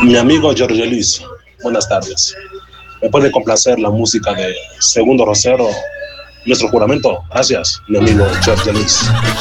Mi amigo Jorge Luis, buenas tardes. ¿Me puede complacer la música de Segundo Rosero, Nuestro Juramento? Gracias, mi amigo Jorge Luis.